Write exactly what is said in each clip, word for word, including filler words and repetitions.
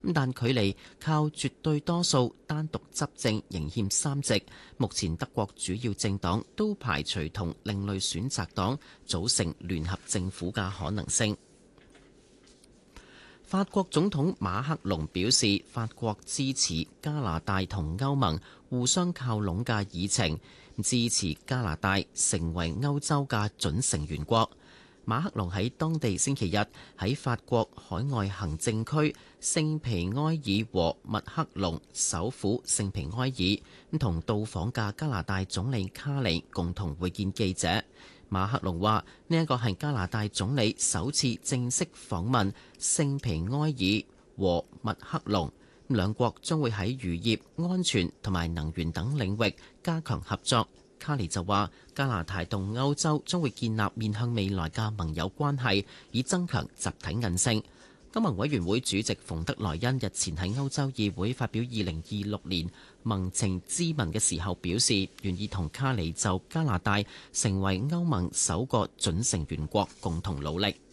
但距離靠絕對多數單獨執政仍欠三席。目前德國主要政黨都排除同另類選擇黨組成聯合政府嘅可能性。法國總統馬克龍表示，法國支持加拿大同歐盟互相靠攏嘅議程，支持加拿大成為歐洲嘅準成員國。馬克龍喺當地星期日喺法國海外行政區聖皮埃爾和密克隆首府聖皮埃爾同到訪嘅加拿大總理卡里共同會見記者。馬克龍話：呢一個係加拿大總理首次正式訪問聖皮埃爾和密克隆，兩國將會喺漁業、安全同埋能源等領域加強合作。卡里就話：加拿大同歐洲將會建立面向未來嘅盟友關係，以增強集體韌性。歐盟委員會主席馮德萊恩日前喺歐洲議會發表二零二六年盟情咨文嘅時候表示，願意同卡里就加拿大成為歐盟首個準成員國共同努力。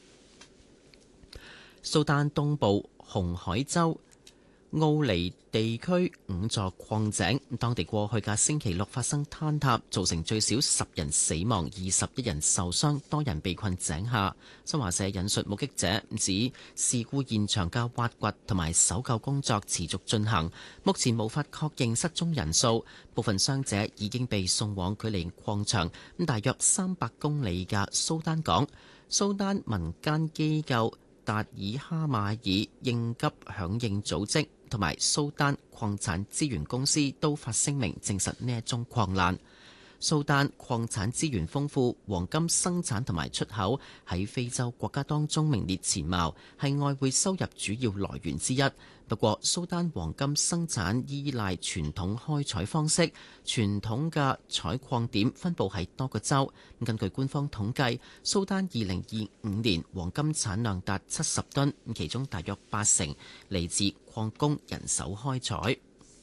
蘇丹東部紅海州奧尼地區五座礦井，當地過去嘅星期六發生坍塌，造成最少十人死亡、二十一人受傷，多人被困井下。新華社引述目擊者指，事故現場嘅挖掘同埋搜救工作持續進行，目前無法確認失蹤人數，部分傷者已經被送往距離礦場咁大約三百公里嘅蘇丹港。蘇丹民間機構達爾哈馬爾應急響應組織同埋蘇丹礦產資源公司都發聲明證實呢一宗礦難。蘇丹礦產資源豐富，黃金生產同埋出口喺非洲國家當中名列前茅，係外匯收入主要來源之一。不過，蘇丹黃金生產依賴傳統開採方式，傳統嘅採礦點分佈喺多個州。根據官方統計，蘇丹二零二五年黃金產量達七十噸，其中大約八成嚟自礦工人手開採。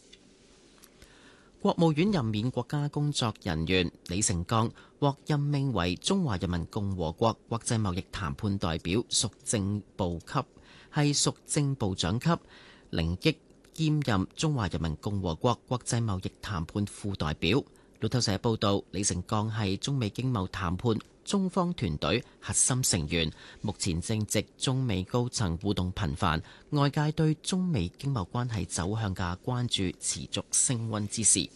國務院任免國家工作人員李成鋼獲任命為中華人民共和國國際貿易談判代表，屬正部級，係屬正部長級。凌擊兼任中華人民共和國國際貿易談判副代表。路透社報道，李成鋼係中美經貿談判中方團隊核心成員，目前正值中美高層互動頻繁，外界對中美經貿關係走向嘅關注持續升溫之時。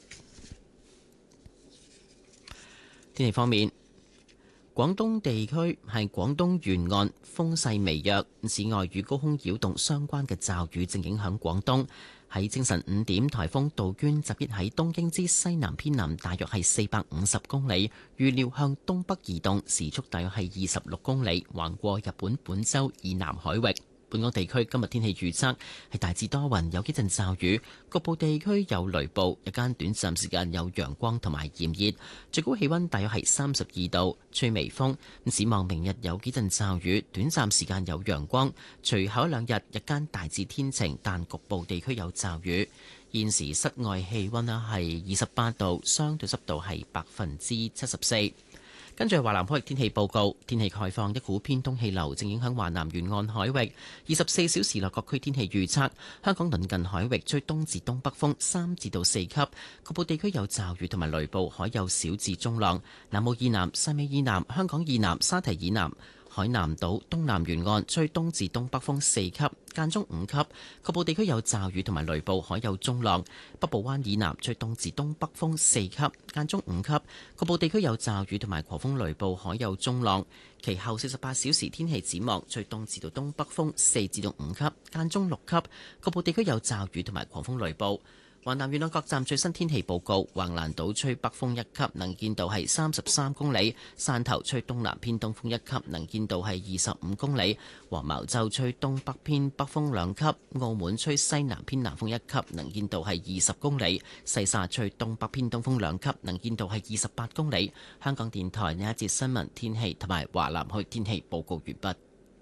天氣方面，廣東地區係廣東沿岸風勢微弱，此外與高空擾動相關嘅驟雨正影響廣東。喺清晨五點，颱風杜鵑集結喺東京之西南偏南，大約係四百五十公里，預料向東北移動，時速大約係二十六公里，橫過日本本州以南海域。本港地區今日天氣預測係大致多雲，有幾陣驟雨，局部地區有雷暴，日間短暫時間有陽光同埋炎熱，最高氣溫大約係三十二度，吹微風。展望明日有幾陣驟雨，短暫時間有陽光，隨後兩日日間大致天晴，但局部地區有驟雨。現時室外氣溫咧係二十八度，相對濕度係百分之七十四。跟住係華南海域天氣報告，天氣概況，一股偏東氣流正影響華南沿岸海域。二十四小時內各區天氣預測：香港鄰近海域吹東至東北風三至到四級，局部地區有驟雨同埋雷暴，海有小至中浪。南澳以南、汕尾以南、香港以南、沙堤以南、海南島東南沿岸吹東至東北風四級，間中五級，局部地區有驟雨同埋雷暴，海有中浪。北部灣以南吹東至東北風四級，間中五級，局部地區有驟雨同埋狂風雷暴，海有中浪。其後四十八小時天氣展望，吹東至到東北風四至到五級，間中六級，局部地區有驟雨同埋狂風雷暴。華南沿岸各站最新天氣報告：橫瀾島吹北風一級，能見度係三十三公里；汕頭吹東南偏東風一級，能見度係二十五公里；黃茅洲吹東北偏北風兩級；澳門吹西南偏南風一級，能見度係二十公里；西沙吹東北偏東風兩級，能見度係二十八公里。香港電台呢一節新聞天氣同埋華南區天氣報告完畢。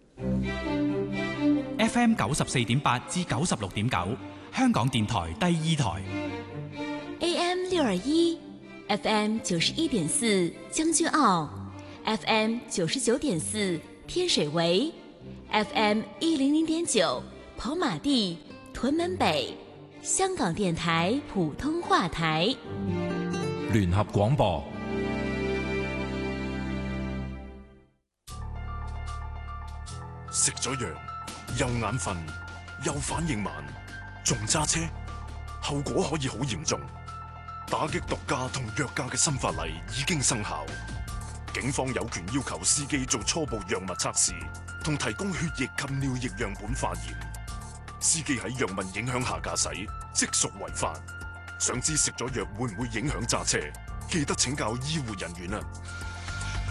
F M 九十四點八至九十六點九。香港電台第二台 A M 六二一 F M 九十一點四將軍澳 F M 九十九點四天水圍 F M 一零零點九跑馬地、屯門北。香港電台普通話台。 聯合廣播。 食咗藥又眼瞓又反應慢，仲揸車，後果可以好嚴重。打擊毒駕同藥駕嘅新法例已經生效，警方有權要求司機做初步藥物測試，同提供血液及尿液樣本化驗。司機喺藥物影響下駕駛，即屬違法。想知食咗藥會唔會影響揸車？記得請教醫護人員啊！